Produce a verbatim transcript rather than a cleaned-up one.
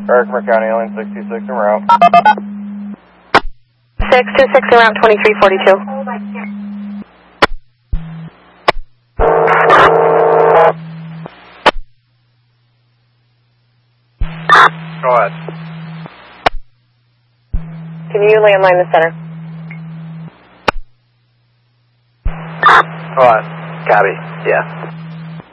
Herkimer County, Alien six two six en route. six two six en route, twenty-three forty-two. Go ahead. Can you landline the center? Go ahead. Copy, yeah.